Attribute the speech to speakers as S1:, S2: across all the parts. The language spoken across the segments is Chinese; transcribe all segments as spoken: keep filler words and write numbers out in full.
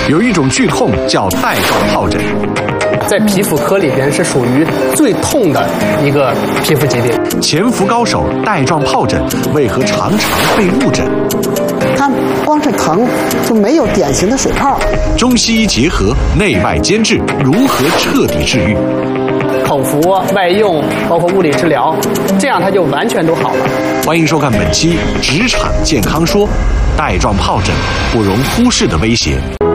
S1: 有一种剧痛叫带状疱疹，
S2: 在皮肤科里边是属于最痛的一个皮肤疾病。
S1: 潜伏高手带状疱疹为何常常被误诊？
S3: 它光是疼就没有典型的水泡。
S1: 中西医结合，内外兼治，如何彻底治愈？
S2: 口服、外用，包括物理治疗，这样它就完全都好了。
S1: 欢迎收看本期《职场健康说》，带状疱疹不容忽视的威胁。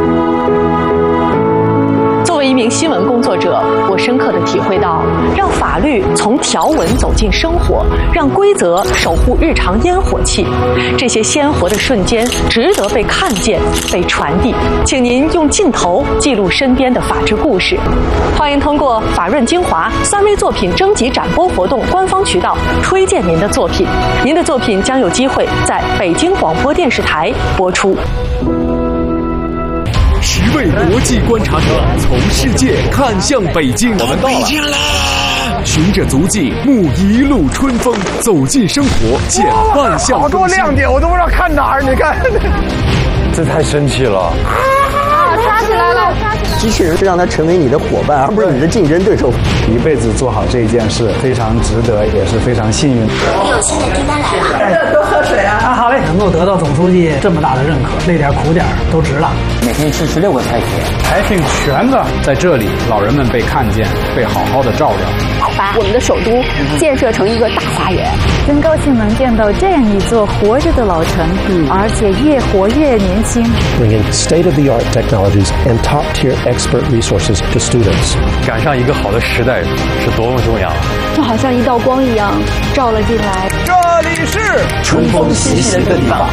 S4: 作为一名新闻工作者，我深刻地体会到，让法律从条文走进生活，让规则守护日常烟火气，这些鲜活的瞬间值得被看见、被传递。请您用镜头记录身边的法治故事。欢迎通过法润精华三微作品征集展播活动官方渠道推荐您的作品，您的作品将有机会在北京广播电视台播出。
S5: 十位国际观察者从世界看向北京，
S6: 我们到北京了。
S5: 循着足迹，沐一路春风，走进生活，见万象更新。
S7: 好多亮点，我都不知道看哪儿。你看，
S6: 这太神奇了！
S8: 啊，抓起来了！抓起来了！
S3: 机器人是让它成为你的伙伴，而不是你的竞争对手。
S9: 一辈子做好这一件事，非常值得，也是非常幸运。
S8: 你有新的订单来了，
S10: 哎，多喝水啊！啊，好嘞，能够得到总书记这么大的认可，累点苦点都值了。
S11: 每天吃十六个菜品，
S9: 还挺全的。在这里，老人们被看见，被好好的照料。
S12: 把我们的首都建设成一个大花园，
S13: 真高兴能见到这样一座活着的老城，嗯、而且越活越年轻。
S14: Bringing state-of-the-art technologies and top-tier expert resources to students。
S6: 赶上一个好的时代是多么重要，
S12: 就好像一道光一样照了进来。
S7: 这里是
S11: 春风习习的地方。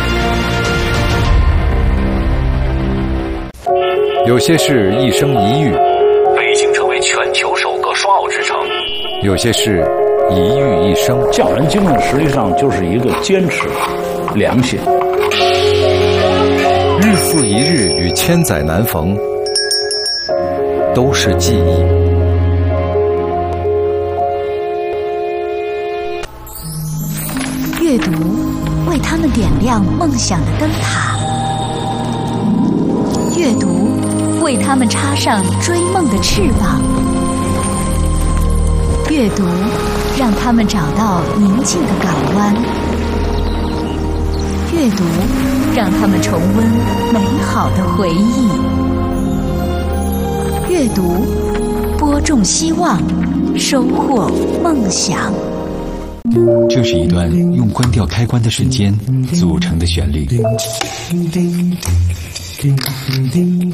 S15: 有些事一生一遇，
S16: 北京成为全球首个双奥之城。
S15: 有些事一遇一生，
S17: 叫人精神实际上就是一个坚持、良心。
S15: 日复一日与千载难逢，都是记忆。
S18: 阅读为他们点亮梦想的灯塔，阅读为他们插上追梦的翅膀，阅读让他们找到宁静的港湾，阅读让他们重温美好的回忆，阅读播种希望，收获梦想。
S19: 这是一段用关掉开关的瞬间组成的旋律。